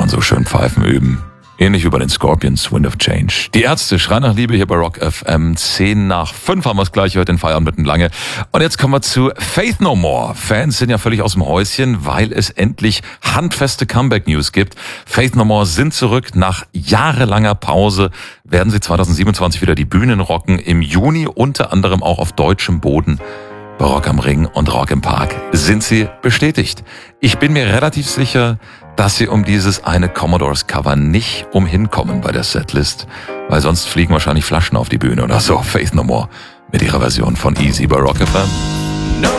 man so schön Pfeifen üben. Ähnlich wie bei den Scorpions, Wind of Change. Die Ärzte, Schrei nach Liebe hier bei Rock FM. 10:05 haben wir es gleich heute in Feierabend mitten lange. Und jetzt kommen wir zu Faith No More. Fans sind ja völlig aus dem Häuschen, weil es endlich handfeste Comeback-News gibt. Faith No More sind zurück. Nach jahrelanger Pause werden sie 2027 wieder die Bühnen rocken. Im Juni unter anderem auch auf deutschem Boden. Bei Rock am Ring und Rock im Park sind sie bestätigt. Ich bin mir relativ sicher, dass sie um dieses eine Commodores-Cover nicht umhinkommen bei der Setlist, weil sonst fliegen wahrscheinlich Flaschen auf die Bühne oder so. Faith No More mit ihrer Version von Easy bei Rock FM.